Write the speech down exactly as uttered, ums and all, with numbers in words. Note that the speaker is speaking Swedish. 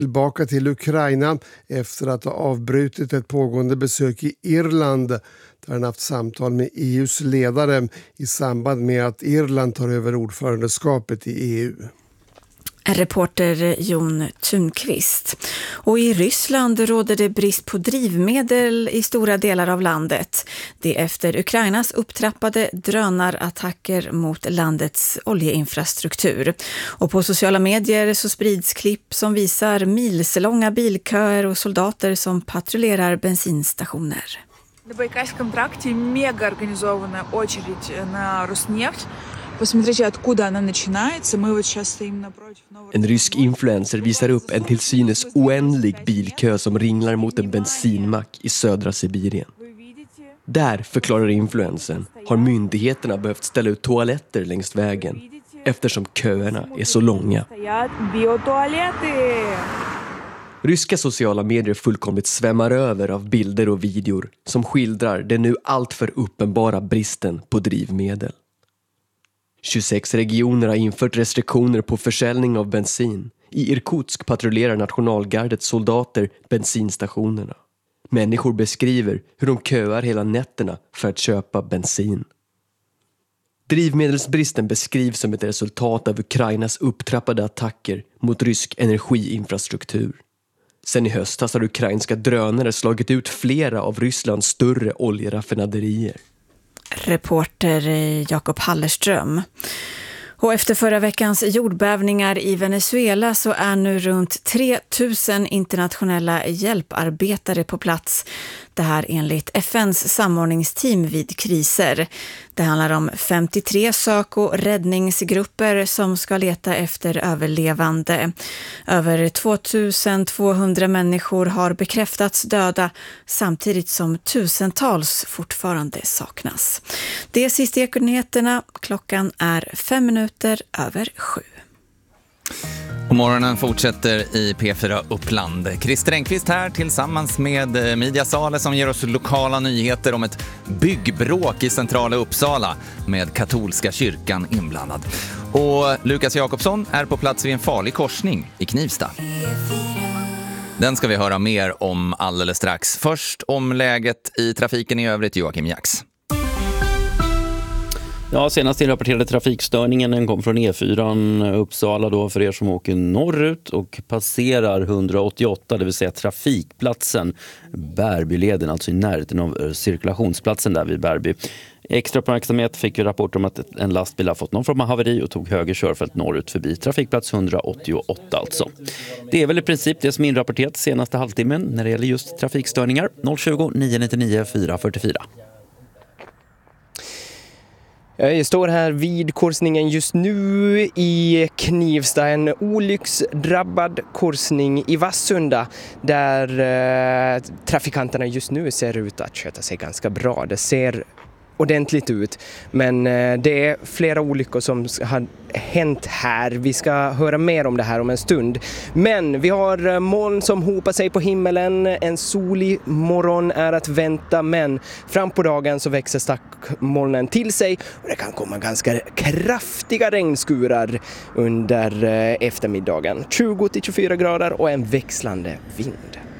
Tillbaka till Ukraina efter att ha avbrutit ett pågående besök i Irland där han haft samtal med E U:s ledare i samband med att Irland tar över ordförandeskapet i E U. Reporter Jon Thunqvist. Och i Ryssland råder det brist på drivmedel i stora delar av landet. Det är efter Ukrainas upptrappade drönarattacker mot landets oljeinfrastruktur. Och på sociala medier så sprids klipp som visar milslånga bilköer och soldater som patrullerar bensinstationer. На Байкальском тракте мегаорганизованная очередь на Роснефть. Посмотрите, откуда она начинается. Мы вот сейчас стоим напротив нового... En rysk influencer visar upp en till synes oändlig bilkö som ringlar mot en bensinmack i södra Sibirien. Där, förklarar influencern, har myndigheterna behövt ställa ut toaletter längs vägen eftersom köerna är så långa. Ryska sociala medier fullkomligt svämmar över av bilder och videor som skildrar den nu alltför uppenbara bristen på drivmedel. tjugosex regioner har infört restriktioner på försäljning av bensin. I Irkutsk patrullerar nationalgardets soldater bensinstationerna. Människor beskriver hur de köar hela nätterna för att köpa bensin. Drivmedelsbristen beskrivs som ett resultat av Ukrainas upptrappade attacker mot rysk energiinfrastruktur. Sen i höstas har ukrainska drönare slagit ut flera av Rysslands större oljeraffinaderier. Reporter Jakob Hallerström. Och efter förra veckans jordbävningar i Venezuela så är nu runt tre tusen internationella hjälparbetare på plats. Det här enligt F N:s samordningsteam vid kriser. Det handlar om femtiotre sök- och räddningsgrupper som ska leta efter överlevande. Över tvåtusentvåhundra människor har bekräftats döda samtidigt som tusentals fortfarande saknas. Det är sista Ekonyheterna. Klockan är fem minuter över sju. Och morgonen fortsätter i P fyra Uppland. Christer Engqvist här tillsammans med Media Sale som ger oss lokala nyheter om ett byggbråk i centrala Uppsala med katolska kyrkan inblandad. Och Lukas Jakobsson är på plats vid en farlig korsning i Knivsta. Den ska vi höra mer om alldeles strax. Först om läget i trafiken i övrigt, Joakim Jax. Ja, senast tillrapporterade trafikstörningen den kom från E fyra Uppsala då för er som åker norrut och passerar hundraåttioåtta, det vill säga trafikplatsen Bärbyleden, alltså i närheten av cirkulationsplatsen där vid Bärby. Extra uppmärksamhet fick vi rapport om att en lastbil har fått någon form av haveri och tog höger körfält norrut förbi trafikplats hundraåttioåtta alltså. Det är väl i princip det som inrapporterat senaste halvtimmen när det gäller just trafikstörningar. noll tjugo, nio nittionio, fyra fyrtiofyra. Jag står här vid korsningen just nu i Knivsta, en olycksdrabbad korsning i Vassunda där eh, trafikanterna just nu ser ut att sköta sig ganska bra. Det ser ordentligt ut, men eh, det är flera olyckor som har hänt här. Vi ska höra mer om det här om en stund. Men vi har moln som hopar sig på himmelen. En solig morgon är att vänta, men fram på dagen så växer stackmolnen till sig och det kan komma ganska kraftiga regnskurar under eftermiddagen. tjugo till tjugofyra grader och en växlande vind.